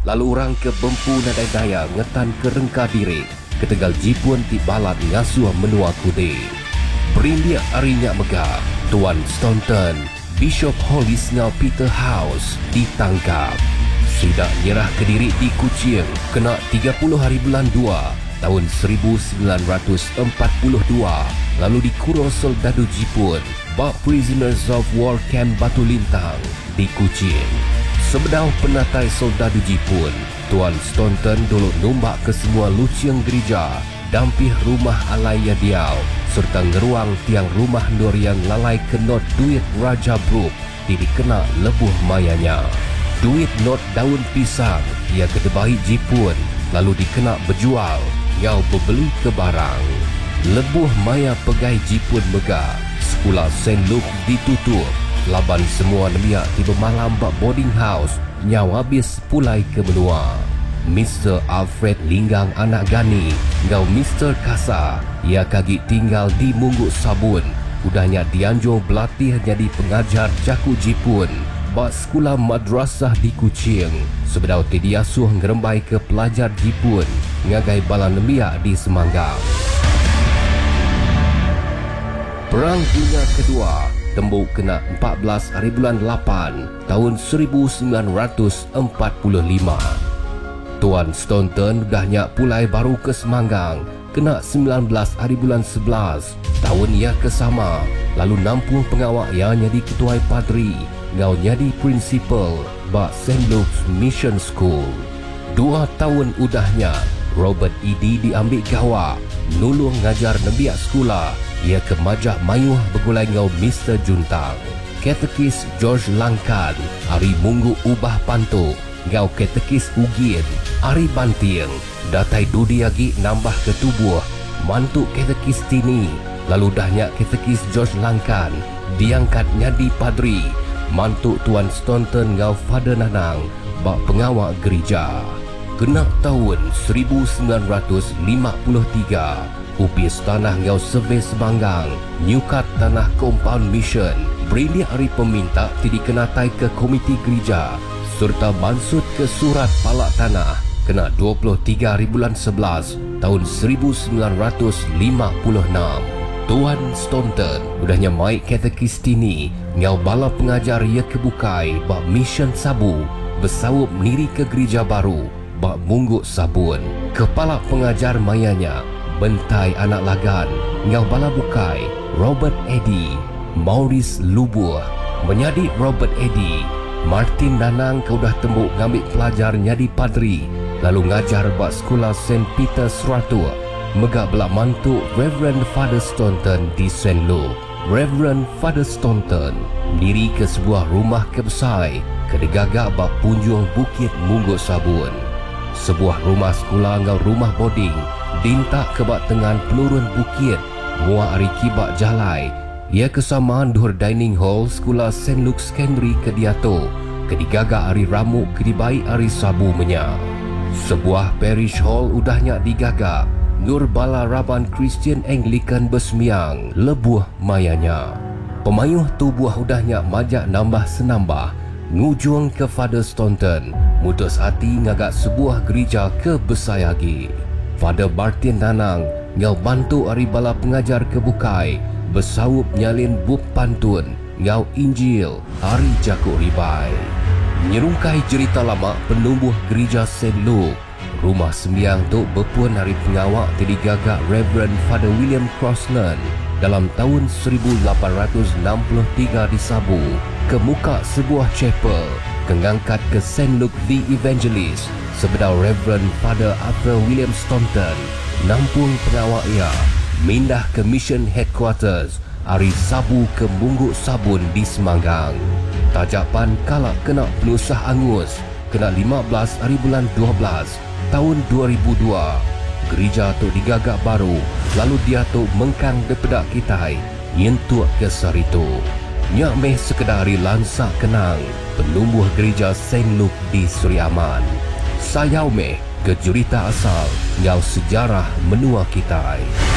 lalu orang ke Bempu Nadai Daya ngetan ke Rengka Diri, ke Tegal Jipun ti balat ngasuh menua kude. Berindia arinya megah, Tuan Staunton, Bishop Hollis ngau Peter House ditangkap. Sudah nyerah ke diri di Kuching, kena 30 hari bulan 2 tahun 1942, lalu dikurung soldado Jipun bak Prisoners of War Camp Batu Lintang di Kuching. Sebedau penatai soldado Jipun, Tuan Staunton dulu numbak ke semua luciang gereja, dampih rumah alaya diau, serta ngeruang tiang rumah nur yang lalai kenot duit Raja Brooke dikena lebuh mayanya. Duit not daun pisang ia kedebahi Jipun, lalu dikena berjual, ngau berbeli ke barang. Lebuh maya pegai Jipun megah, sekolah St. Luke ditutup, laban semua nemiak tiba malam bak boarding house, nyau habis pulai ke benua. Mr. Alfred Linggang anak Gani, ngau Mr. Kasa, ia kaki tinggal di Mungguk Sabun, udahnya dianjur berlatih jadi pengajar jaku Jipun bak sekolah madrasah di Kuching. Sebedau diasuh ngerembai ke pelajar Jipun ngagai bala nemiak di Semanggang. Perang Dunia Kedua tembuk kena 14 hari bulan 8 tahun 1945. Tuan Staunton udahnya pulai baru ke Semanggang, kena 19 hari bulan 11 tahun ia kesama, lalu nampung pengawak yang jadi ketua padri, ngau jadi prinsipal bak St. Luke's Mission School. 2 tahun udahnya Robert Eddy diambil gawak, nulung ngajar nebiak sekolah, ia ke Majak Mayuh bergulai ngau Mr. Juntang. Katekis George Langkan, hari Munggu Ubah Pantuk, ngau katekis Ugin, hari Banting, datai Dudi lagi nambah ke tubuh, mantuk katekis Tini, lalu dahnya katekis George Langkan, diangkat nyadi padri, mantuk Tuan Staunton ngau Father Nanang, bak pengawal gereja. Kena tahun 1953, upis tanah ngau Survey Semanggang, nyukat tanah Compound Mission, berindia hari peminta tidak kenatai ke komiti gereja, serta mansut ke surat palak tanah, kena 23 hari bulan 11 tahun 1956. Tuan Staunton udahnya mai katekis Tini, ngau bala pengajar ia kebukai bak Mission Sabu, bersawup niri ke gereja baru bak Mungguk Sabun. Kepala pengajar mayanya bentai anak lagan, ngau bala bukai Robert Eddy, Maurice Lubuh. Menjadi Robert Eddy, Martin Danang kau dah tembuk ngambil pelajar nyadi padri, lalu ngajar bak sekolah St. Peter Seratua. Megak belak mantuk Reverend Father Staunton di St. Luke. Reverend Father Staunton diri ke sebuah rumah kebesai kedegagak bak punjung Bukit Mungguk Sabun. Sebuah rumah sekolah ngau rumah boarding dintak ke bak tengan pelurun bukit, muak hari kibak jalai. Ia kesamaan duhur dining hall sekolah St. Luke Secondary ke Diato, kedigagak hari Ramuk kedibai hari Sabu menya. Sebuah parish hall udahnya digagak, Nur Bala Raban Christian Anglican Besmiang lebuh mayanya. Pemayuh tubuh udahnya majak nambah senambah, ngujung ke Father Staunton, mutus hati ngagak sebuah gereja ke Besayagi. Father Martin Nanang ngau bantu hari bala pengajar kebukai, bersawup nyalin buk pantun, ngau Injil hari Jakuk Ribai. Nyerungkai cerita lama penumbuh gereja St. Luke, rumah sembiang tu berpuan hari pengawak terdigagak Reverend Father William Crosland dalam tahun 1863 di Sabu, ke muka sebuah chapel, kengangkat ke St. Luke the Evangelist, sebedau Reverend Father Arthur William Staunton, nampung pengawak ia, mindah ke Mission Headquarters, hari Sabu ke Mungguk Sabun di Semanggang. Tajapan kalak kena penusah angus, kena 15 hari bulan 12 tahun 2002. Gereja tu digagak baru, lalu dia tu mengkang depedak kitai, nyentuk ke saritu. Nyak meh sekedar hari lansak kenang, penumbuh gereja St. Luke di Seri Aman. Sayau meh ke jurita asal, ngau sejarah menua kitai.